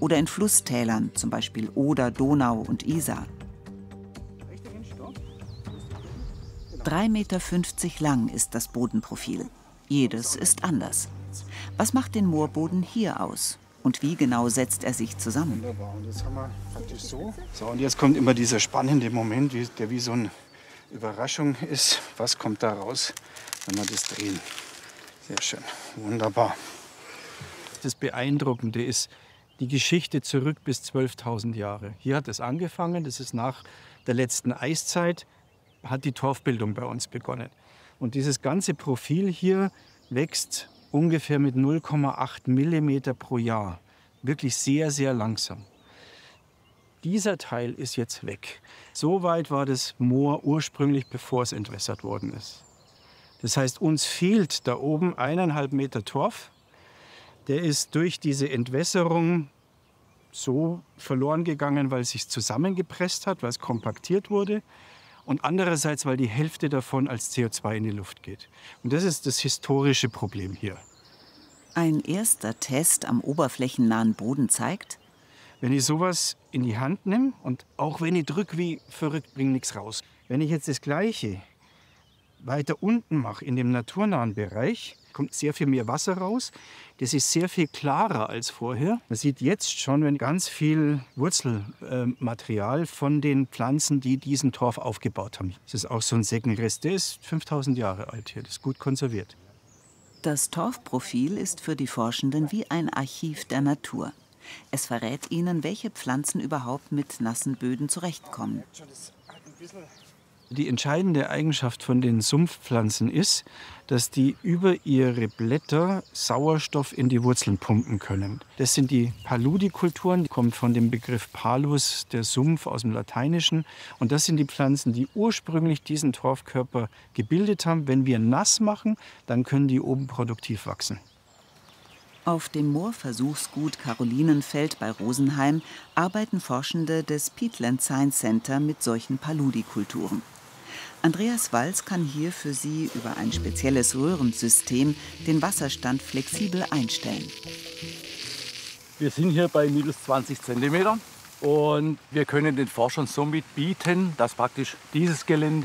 oder in Flusstälern, zum Beispiel Oder, Donau und Isar. 3,50 Meter lang ist das Bodenprofil. Jedes ist anders. Was macht den Moorboden hier aus? Und wie genau setzt er sich zusammen? Wunderbar. Und jetzt haben wir praktisch so. So, und jetzt kommt immer dieser spannende Moment, der wie so eine Überraschung ist. Was kommt da raus, wenn wir das drehen? Sehr schön. Wunderbar. Das Beeindruckende ist die Geschichte zurück bis 12.000 Jahre. Hier hat es angefangen. Das ist nach der letzten Eiszeit, hat die Torfbildung bei uns begonnen. Und dieses ganze Profil hier wächst ungefähr mit 0,8 Millimeter pro Jahr. Wirklich sehr, sehr langsam. Dieser Teil ist jetzt weg. So weit war das Moor ursprünglich, bevor es entwässert worden ist. Das heißt, uns fehlt da oben 1,5 Meter Torf. Der ist durch diese Entwässerung so verloren gegangen, weil es sich zusammengepresst hat, weil es kompaktiert wurde. Und andererseits, weil die Hälfte davon als CO2 in die Luft geht. Und das ist das historische Problem hier. Ein erster Test am oberflächennahen Boden zeigt: Wenn ich sowas in die Hand nehme und auch wenn ich drücke wie verrückt, bringt nichts raus. Wenn ich jetzt das Gleiche weiter unten mache, in dem naturnahen Bereich, kommt sehr viel mehr Wasser raus. Das ist sehr viel klarer als vorher. Man sieht jetzt schon, wenn ganz viel Wurzelmaterial von den Pflanzen, die diesen Torf aufgebaut haben. Das ist auch so ein Seggenrest. Der ist 5.000 Jahre alt hier. Das ist gut konserviert. Das Torfprofil ist für die Forschenden wie ein Archiv der Natur. Es verrät ihnen, welche Pflanzen überhaupt mit nassen Böden zurechtkommen. Die entscheidende Eigenschaft von den Sumpfpflanzen ist, dass die über ihre Blätter Sauerstoff in die Wurzeln pumpen können. Das sind die Paludikulturen, die kommen von dem Begriff Palus, der Sumpf aus dem Lateinischen. Und das sind die Pflanzen, die ursprünglich diesen Torfkörper gebildet haben. Wenn wir nass machen, dann können die oben produktiv wachsen. Auf dem Moorversuchsgut Carolinenfeld bei Rosenheim arbeiten Forschende des Peatland Science Center mit solchen Paludikulturen. Andreas Walz kann hier für sie über ein spezielles Röhrensystem den Wasserstand flexibel einstellen. Wir sind hier bei minus 20 cm und wir können den Forschern somit bieten, dass praktisch dieses Gelände